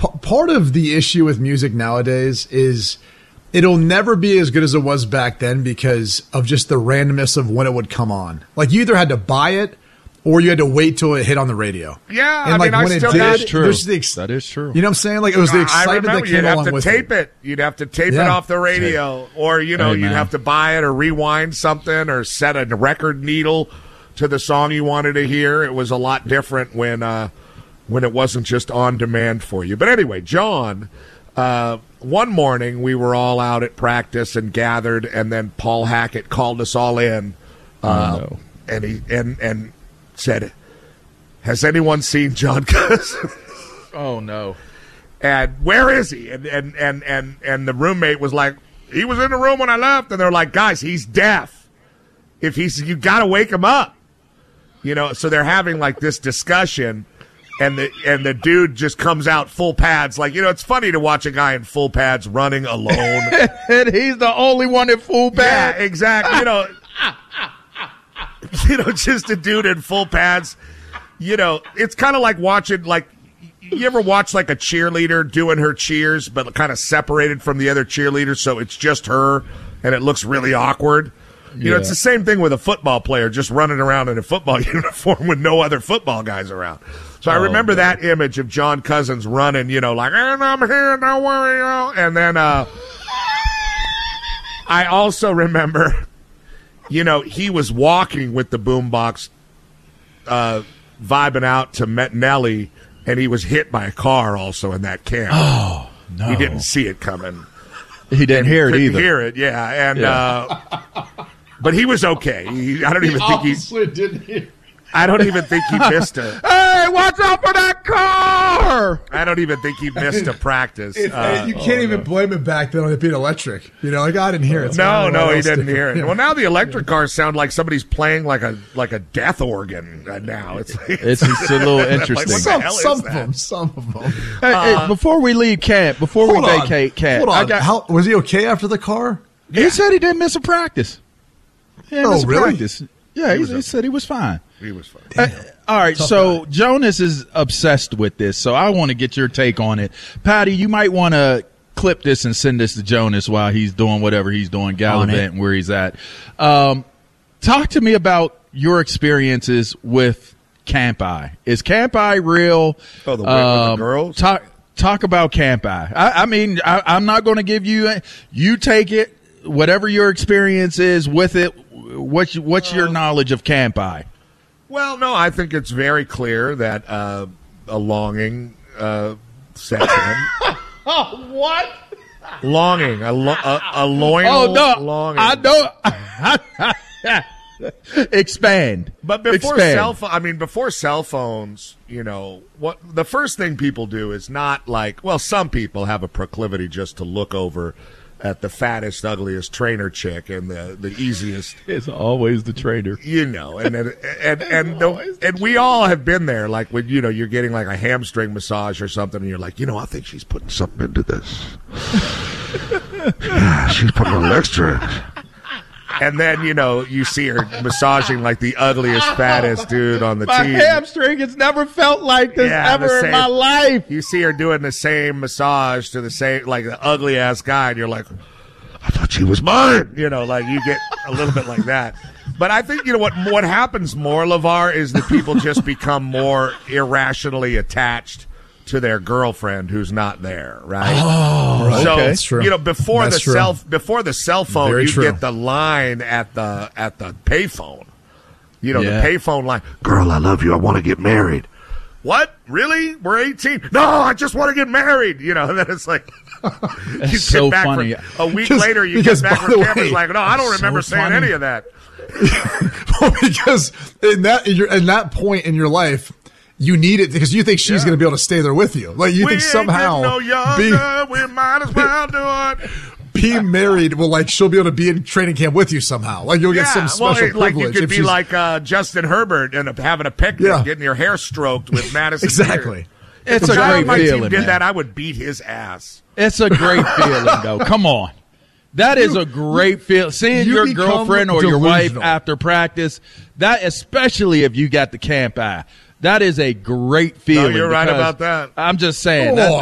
part of the issue with music nowadays is it'll never be as good as it was back then because of just the randomness of when it would come on. Like, you either had to buy it or you had to wait till it hit on the radio. Yeah, and like when it did, that is true. That is true. You know what I'm saying? Like, it was the excitement that came along with it. You'd have to tape it off the radio, or you'd have to buy it or rewind something or set a record needle to the song you wanted to hear. It was a lot different when it wasn't just on demand for you. But anyway, John, one morning we were all out at practice and gathered, and then Paul Hackett called us all in, and he said, "Has anyone seen John Cousins?" Oh no! And where is he? And the roommate was like, "He was in the room when I left." And they're like, "Guys, he's deaf. You got to wake him up." So they're having like this discussion, and the dude just comes out full pads. Like, it's funny to watch a guy in full pads running alone, and he's the only one in full pads. Yeah, exactly. Just a dude in full pads. It's kind of like watching, like, you ever watch like a cheerleader doing her cheers, but kind of separated from the other cheerleaders, so it's just her, and it looks really awkward. It's the same thing with a football player just running around in a football uniform with no other football guys around. So I remember that image of John Cousins running, like, and I'm here, don't worry. And then I also remember, he was walking with the boombox, vibing out to Nelly, and he was hit by a car also in that camp. Oh, no. He didn't see it coming. He didn't hear it either. Hear it, yeah. And but he was okay. I don't even think he missed it. Hey, watch out for that car! I don't even think he missed a practice. You can't even blame him back then on it being electric. Like, I didn't hear it. No, he didn't hear it. Yeah. Well, now the electric cars sound like somebody's playing like a death organ now. It's a little interesting. Some of them. Hey, before we leave camp, vacate camp. Hold on. Was he okay after the car? He said he didn't miss a practice. Really? Practice. Yeah, he said he was fine. He was fine. All right, so Jonas is obsessed with this, so I want to get your take on it. Patty, you might want to clip this and send this to Jonas while he's doing whatever he's doing, gallivanting where he's at. Talk to me about your experiences with Camp I. Is Camp I real? Oh, the with the girls? Talk about Camp I. I'm not going to give you – you take it, whatever your experience is with it. What's your knowledge of Camp I? Well, no, I think it's very clear that a longing sets in. What? Longing, a loyal longing. I know. Expand. But before cell phones, what the first thing people do is not like, well, some people have a proclivity just to look over at the fattest, ugliest trainer chick and the easiest. It's always the trainer. And we all have been there, like when you're getting like a hamstring massage or something, and you're like, I think she's putting something into this. Yeah, she's putting a little extra in. And then, you see her massaging like the ugliest, fattest dude on the team. My hamstring has never felt like this ever in my life. You see her doing the same massage to the same, like the ugly ass guy, and you're like, I thought she was mine. Like you get a little bit like that. But I think, what happens more, LeVar, is that people just become more irrationally attached to their girlfriend who's not there, right? Oh, right. So, okay. That's true. Before the cell phone, Very you true. get the line at the payphone. The payphone line. Girl, I love you. I want to get married. What? Really? We're 18. No, I just want to get married. And then it's like, you so get back funny. A week later, you get back from camp. It's like, no, I don't remember saying any of that. Well, because in that point in your life, you need it because you think she's going to be able to stay there with you. Like you think somehow we might as well do it. Being married will she'll be able to be in training camp with you somehow. Like you'll get some special privilege. Like you could be like Justin Herbert and having a picnic, getting your hair stroked with Madison. Exactly. It's a great my feeling. Team did man. that, I would beat his ass. It's a great feeling, though. Come on. That is a great feeling. Seeing your girlfriend or your wife after practice, that especially if you got the Camp I. That is a great feeling. No, you're right about that. I'm just saying.